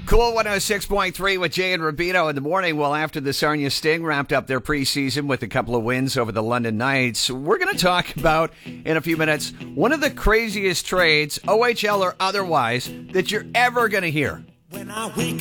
Cool 106.3 with Jay and Rubino in the morning. Well, after the Sarnia Sting wrapped up their preseason with a couple of wins over the London Knights, we're going to talk about, in a few minutes, one of the craziest trades, OHL or otherwise, that you're ever going to hear. When I wake